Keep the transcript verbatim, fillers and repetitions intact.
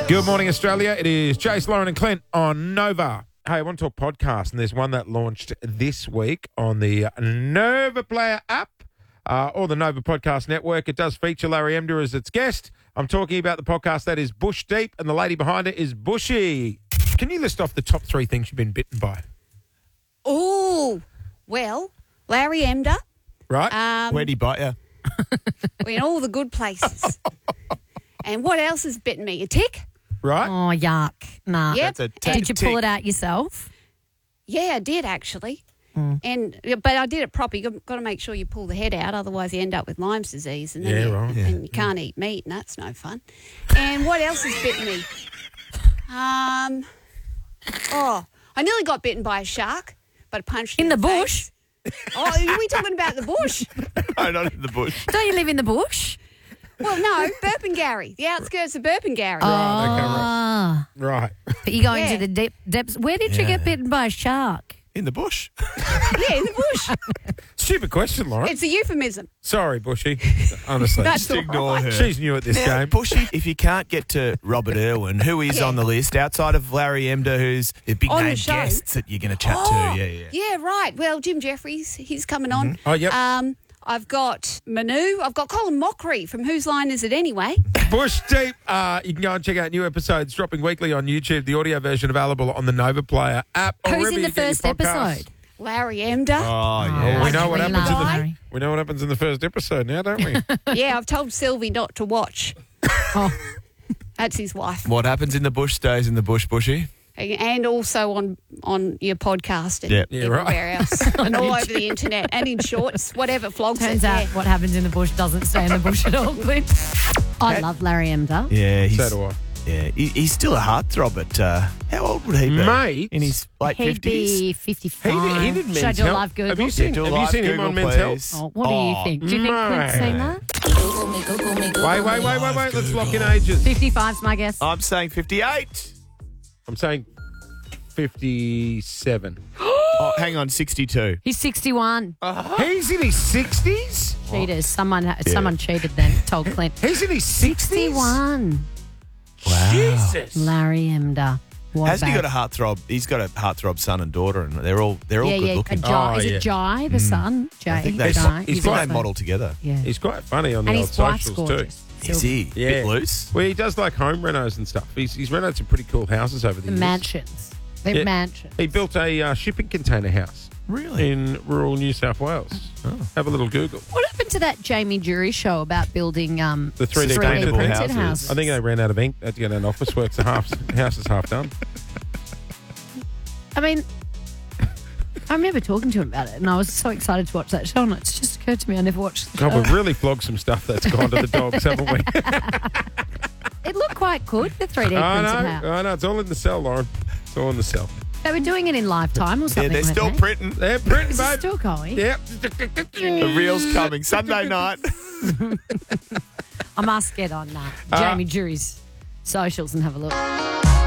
Good morning, Australia. It is Chase, Lauren and Clint on Nova. Hey, I want to talk podcast, and there's one that launched this week on the Nova Player app uh, or the Nova Podcast Network. It does feature Larry Emdur as its guest. I'm talking about the podcast that is Bush Deep, and the lady behind it is Bushy. Can you list off the top three things you've been bitten by? Oh, well, Larry Emdur. Right? Um, Where'd he bite you? We're in all the good places. And what else has bitten me? A tick? Right? Oh, yuck. Nah. Yep. That's a Did you tick. pull it out yourself? Yeah, I did actually. Mm. And but I did it proper. You've got to make sure you pull the head out, otherwise you end up with Lyme's disease, and then Yeah, you, right. and you can't eat meat, and that's no fun. And what else has bitten me? Um, oh, I nearly got bitten by a shark, but I punched it In the face. bush? Oh, are we talking about the bush? No, not in the bush. Don't you live in the bush? Well, no, Burpengary, the outskirts of Burpengary. Oh. Right. But you go Yeah. into the deep depths. Where did you Yeah. get bitten by a shark? In the bush. Yeah, in the bush. Stupid question, Lauren. It's a euphemism. Sorry, Bushy. Honestly. That's Just ignore all right. her. She's new at this Now, game. Bushy, if you can't get to Robert Irwin, who is Yeah. on the list outside of Larry Emdur, who's the big On the name show? guests that you're going to chat Oh, to? Yeah, yeah. Yeah, right. Well, Jim Jeffries, he's coming on. Oh, yep. Um, I've got Manu. I've got Colin Mockery from Whose Line Is It Anyway? Bush Deep. Uh, you can go and check out new episodes dropping weekly on YouTube. The audio version available on the Nova Player app. or Who's wherever in you the get your first podcasts. episode? Larry Emdur. Oh, Oh, yeah. we know what We happens in love the Larry. we know what happens in the first episode now, don't we? Yeah, I've told Sylvie not to watch. Oh. That's his wife. What happens in the bush stays in the bush, Bushy. And also on, on your podcast and Yep. Yeah, everywhere right. else. And all over the internet and in shorts, whatever, flogs Turns it. out Yeah. what happens in the bush doesn't stay in the bush at all, Clint. I love Larry Emdur. Yeah, he's, So do I. yeah, he, he's still a heartthrob, but uh, how old would he be? Mate. In his late He'd fifties? be fifty-five. He did, he did Should I Men's do a Health. live Google? Have you seen, Do a have you live seen him Google, on Men's please. Health? Oh, what do you Oh, think? Do you think Clint's seen man. that? Wait, wait, wait, wait, wait. Let's lock in ages. fifty-five's my guess. I'm saying fifty-eight. I'm saying fifty-seven. Oh, hang on, sixty-two. He's sixty-one. He's in his sixties? Cheaters. Someone someone cheated then, told Clint. He's in his sixties? sixty-one. Wow. Jesus. Larry Emdur. What Hasn't he bad- got a heartthrob? He's got a heartthrob son and daughter, and they're all they're all yeah, good yeah. looking. A Jai, Oh, is yeah. it Jai, the son? Jay. I think they, Jai. he's he's quite- they model together. Yeah. He's quite funny on the And old his wife's socials too. gorgeous. Is he? Yeah. Bit loose? Well, he does like home renos and stuff. He's, he's renovated some pretty cool houses over the, The years. mansions. They're Yeah. mansions. He built a uh, shipping container house Really? in rural New South Wales. Have a little Google. What happened to that Jamie Jury show about building um, The three D Sustainable printed printed houses. houses? I think they ran out of ink. They had to get an office works. The half, house is half done. I mean, I remember talking to him about it, and I was so excited to watch that show, and it's just occurred to me I never watched the God, show. we've really flogged some stuff that's gone to the dogs, haven't we? It looked quite good, the three D printed I know. house. I know. It's all in the cell, Lauren. It's all in the cell. They were doing it in Lifetime or Yeah, something. they're weren't still they? printing. They're printing, Is it babe. still going? Yep. The reel's coming Sunday night. I must get on uh, Uh, Jamie Jury's socials and have a look.